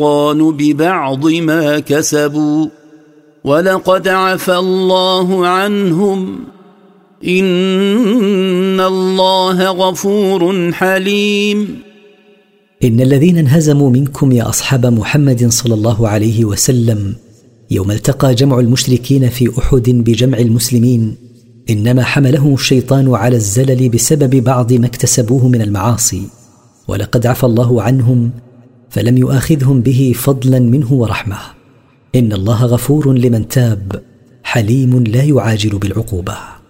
ببعض ما كسبوا ولقد عفى الله عنهم إن الله غفور حليم. إن الذين انهزموا منكم يا أصحاب محمد صلى الله عليه وسلم يوم التقى جمع المشركين في أحد بجمع المسلمين إنما حملهم الشيطان على الزلل بسبب بعض ما اكتسبوه من المعاصي، ولقد عفى الله عنهم فلم يؤاخذهم به فضلا منه ورحمة. إن الله غفور لمن تاب حليم لا يعاجل بالعقوبة.